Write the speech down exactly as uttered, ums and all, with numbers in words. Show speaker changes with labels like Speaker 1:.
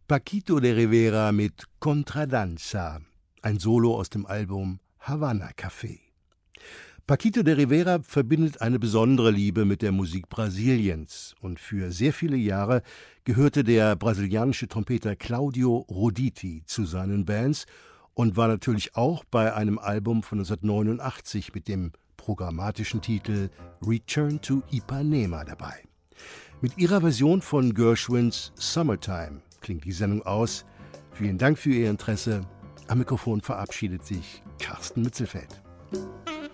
Speaker 1: Paquito de Rivera mit Contradanza, ein Solo aus dem Album Havana Café. Paquito de Rivera verbindet eine besondere Liebe mit der Musik Brasiliens und für sehr viele Jahre gehörte der brasilianische Trompeter Claudio Roditi zu seinen Bands und war natürlich auch bei einem Album von neunzehnhundertneunundachtzig mit dem programmatischen Titel Return to Ipanema dabei. Mit ihrer Version von Gershwins Summertime klingt die Sendung aus. Vielen Dank für Ihr Interesse. Am Mikrofon verabschiedet sich Carsten Mützelfeld.